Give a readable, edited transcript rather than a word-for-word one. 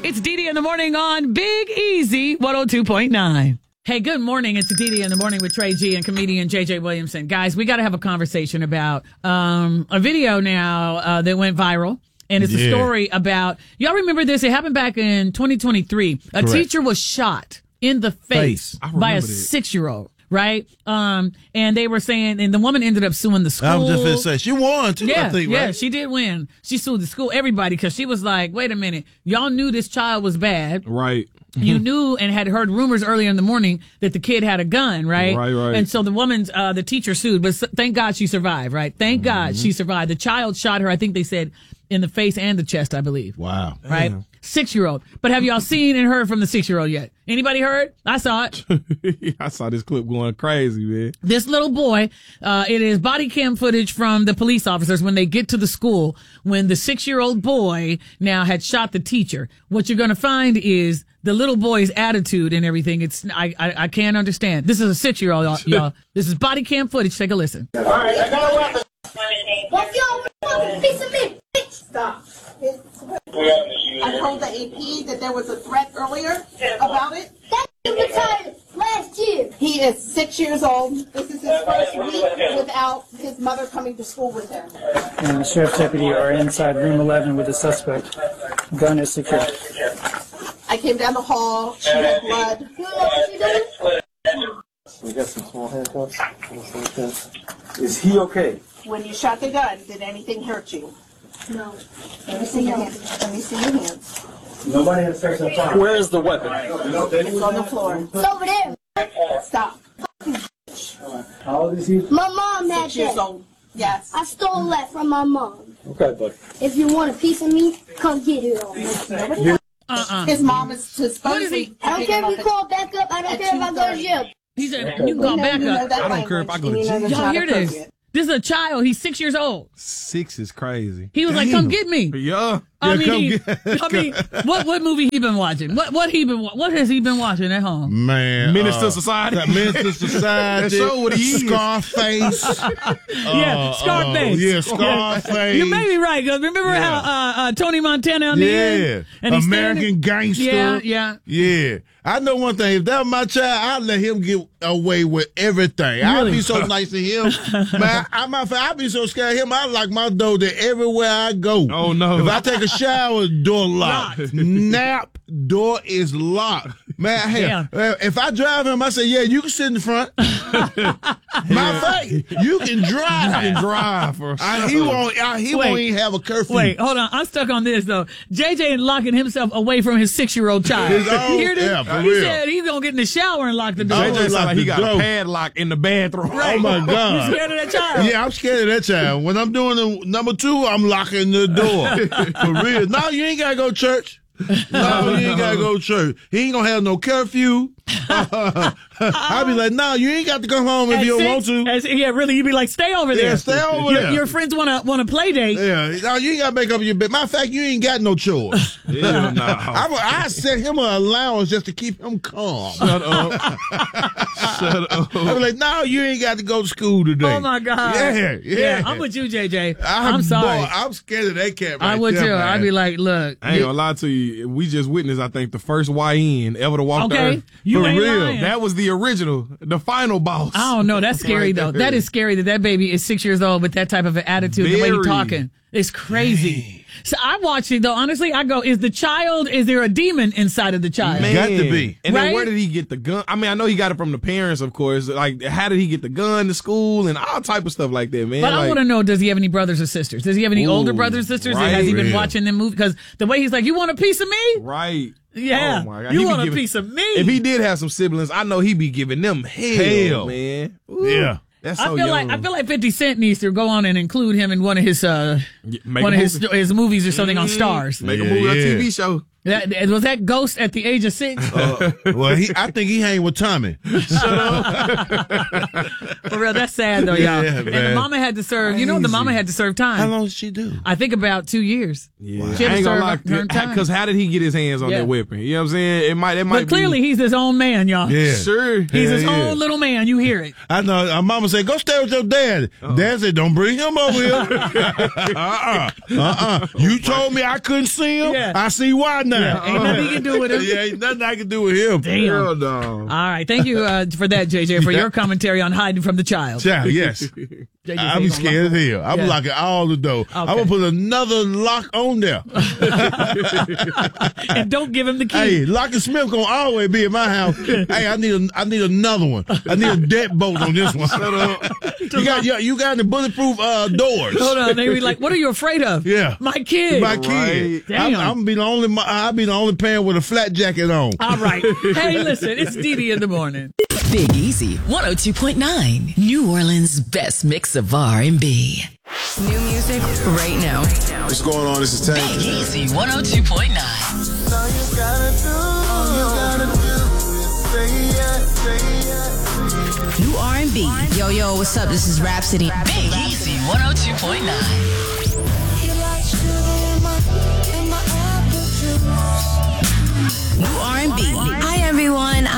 It's Dee Dee in the morning on Big Easy 102.9. Hey, good morning. It's Dee Dee in the morning with Trey G and comedian JJ Williamson. Guys, we got to have a conversation about a video now that went viral. And it's a story about, y'all remember this? It happened back in 2023. A teacher was shot in the face by a 6-year-old. Right? And they were saying, and the woman ended up suing the school. I was just going to say, she won too, yeah, I think, right? Yeah, she did win. She sued the school, everybody, because she was like, wait a minute, y'all knew this child was bad. Right. You knew and had heard rumors earlier in the morning that the kid had a gun, right? Right. And so the woman's, the teacher sued, but thank God she survived, right? Thank God she survived. The child shot her, I think they said, in the face and the chest, I believe. Wow. Right? 6-year-old. But have y'all seen and heard from the 6-year-old yet? Anybody heard? I saw it. I saw this clip going crazy, man. This little boy, it is body cam footage from the police officers when they get to the school when the 6-year-old boy now had shot the teacher. What you're going to find is the little boy's attitude and everything. It's I can't understand. This is a 6-year-old, y'all. This is body cam footage. Take a listen. All right, I got a weapon. What's your fucking piece of meat? Stop. I told the AP that there was a threat earlier about it. That retired last year. He is 6 years old. This is his first week without his mother coming to school with him. And the sheriff's deputy are inside room 11 with the suspect. Gun is secure. I came down the hall. She had blood. You know what you doing? We got some small handcuffs. Is he okay? When you shot the gun, did anything hurt you? No. Let me see your hands. Let me see your hands. Nobody has sex on fire. Where is the weapon? It's on the floor. It's over there. Stop. How old is he? My mom had 6 years that. old. Yes. I stole that from my mom. Okay, bud. If you want a piece of me, come get it all. His mom is supposed What is he? I don't care if you call back up. I don't care if I go to jail. He said, you can call back up. I don't care if I go to jail. Y'all hear this? This is a child. He's 6 years old. 6 is crazy. He was like, come get me. Yeah. I come mean, what movie he been watching? What has he been watching at home? Man. Menace to Society. Menace to Society. That show what he is. Scarface. Yeah, Scarface. Yeah, Scarface. You may be right, because remember how Tony Montana on the end? And he's American Gangster. Yeah. I know one thing. If that was my child, I'd let him get away with everything. I'd be so nice to him. Man, I'd be so scared of him. I lock my door there everywhere I go. Oh, no. If I take a shower, door locked. Nap, door is locked. Man, hey, if I drive him, I say, yeah, you can sit in the front. Matter of fact, you can drive. You can drive. He won't even have a curfew. Wait, hold on. I'm stuck on this, though. JJ locking himself away from his 6-year-old child. You hear this? Yeah, for he real. said he's going to get in the shower and lock the door. JJ sound like he got door. a padlock in the bathroom. Right. Oh, my God. You scared of that child? Yeah, I'm scared of that child. When I'm doing the number 2, I'm locking the door. For real. No, you ain't got to go to church. No, you ain't got to go to church. He ain't going to have no curfew. I'll be like, no, you ain't got to come home if you don't want to. Yeah, really, you'd be like, stay over there. Yeah, stay over there. Your friends want to play date. Yeah, no, you ain't got to make up your bed. Matter of fact, you ain't got no chores. Yeah, no. I set him an allowance just to keep him calm. Shut up. Shut up. I be like, no, you ain't got to go to school today. Oh, my God. Yeah. I'm with you, JJ. I'm sorry. Boy, I'm scared of that cat right I would there, too. man. I'd be like, look. I ain't gonna lie to you. We just witnessed, I think, the first YN ever to walk the earth. You For ain't real. lying. That was the original, the final boss. I don't know. That's scary, though. That is scary that baby is 6 years old with that type of an attitude, the way he's talking. It's crazy. Dang. So I watch it, though. Honestly, I go, is there a demon inside of the child? Man. Got to be. And right? then where did he get the gun? I mean, I know he got it from the parents, of course. Like, how did he get the gun to school and all type of stuff like that, man? But I want to know, does he have any brothers or sisters? Does he have any older brothers or sisters? Right. Has he been watching them move? Because the way he's like, you want a piece of me? Right. Yeah. Oh my God. You want a piece of me? If he did have some siblings, I know he'd be giving them hell. Man. Ooh. Yeah. That's so I feel like 50 Cent needs to go on and include him in one of his his movies or something on Stars. Make a movie or TV show. Was that Ghost at the age of 6? Well, I think he hang with Tommy. Shut up. For real, that's sad though, y'all. Yeah, and the man. mama had to serve. You know, the mama had to serve time. How long did she do? I think about 2 years. Yeah. She had I to ain't gonna serve her time. because how did he get his hands on that weapon? You know what I'm saying? It might But clearly, he's his own man, y'all. Yeah. Sure. He's his own little man. You hear it. I know. Our mama said, go stay with your dad. Dad said, don't bring him over here. You told me I couldn't see him. Yeah. I see why now. now. Ain't nothing you can do with him. Yeah, ain't nothing I can do with him. Damn. Hell no. All right. Thank you for that, JJ, for your commentary on hiding from the child. Child, yes. JJ I be scared as hell. I'm locking all the door. I'm going to put another lock on there. And don't give him the key. Hey, Lock and Smith going to always be in my house. Hey, I need another one. I need a deadbolt on this one. You got the bulletproof doors. Hold on. They be like, what are you afraid of? Yeah. My kid. My kid. Damn. I'll be the only parent with a flat jacket on. All right. Hey, listen, it's Dee in the morning. Big Easy 102.9, New Orleans' best mix of R&B. New music right now. What's going on? This is Tank. Big Easy 102.9. New R&B. Yo, what's up? This is Rhapsody. Big Easy 102.9. New R&B. Hi, everyone.